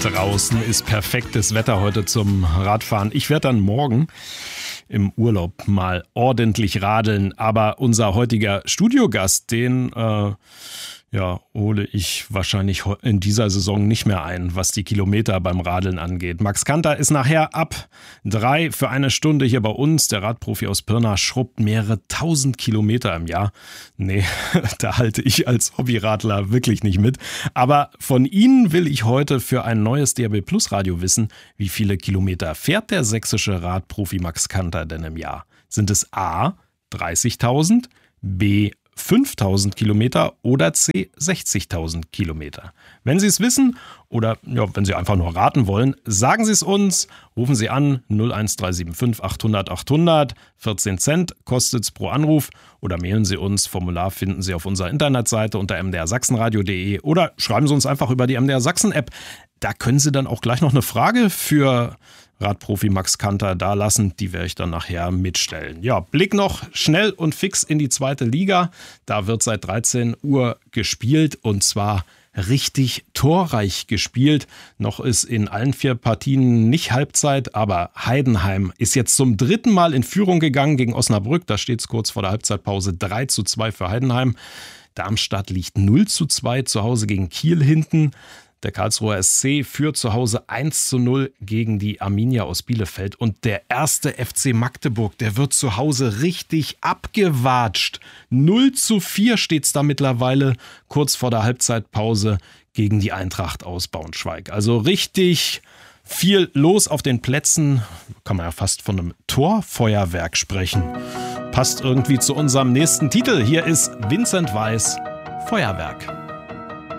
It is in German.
Draußen ist perfektes Wetter heute zum Radfahren. Ich werde dann morgen im Urlaub mal ordentlich radeln. Aber unser heutiger Studiogast, den hole ich wahrscheinlich in dieser Saison nicht mehr ein, was die Kilometer beim Radeln angeht. Max Kanter ist nachher ab 3 für eine Stunde hier bei uns. Der Radprofi aus Pirna schrubbt mehrere 1000 Kilometer im Jahr. Nee, da halte ich als Hobbyradler wirklich nicht mit. Aber von Ihnen will ich heute für ein neues DAB Plus Radio wissen, wie viele Kilometer fährt der sächsische Radprofi Max Kanter denn im Jahr? Sind es A, 30.000, B, 5.000 Kilometer oder C, 60.000 Kilometer? Wenn Sie es wissen oder wenn Sie einfach nur raten wollen, sagen Sie es uns, rufen Sie an 01375 800 800, 14 Cent kostet es pro Anruf oder mailen Sie uns, Formular finden Sie auf unserer Internetseite unter mdrsachsenradio.de oder schreiben Sie uns einfach über die MDR Sachsen App. Da können Sie dann auch gleich noch eine Frage für Radprofi Max Kanter da lassen, die werde ich dann nachher mitstellen. Ja, Blick noch schnell und fix in die zweite Liga. Da wird seit 13 Uhr gespielt und zwar richtig torreich gespielt. Noch ist in allen 4 Partien nicht Halbzeit, aber Heidenheim ist jetzt zum 3. Mal in Führung gegangen gegen Osnabrück. Da steht es kurz vor der Halbzeitpause 3:2 für Heidenheim. Darmstadt liegt 0:2 zu Hause gegen Kiel hinten. Der Karlsruher SC führt zu Hause 1:0 gegen die Arminia aus Bielefeld. Und der erste FC Magdeburg, der wird zu Hause richtig abgewatscht. 0:4 steht es da mittlerweile kurz vor der Halbzeitpause gegen die Eintracht aus Braunschweig. Also richtig viel los auf den Plätzen. Kann man ja fast von einem Torfeuerwerk sprechen. Passt irgendwie zu unserem nächsten Titel. Hier ist Vincent Weiss, Feuerwerk.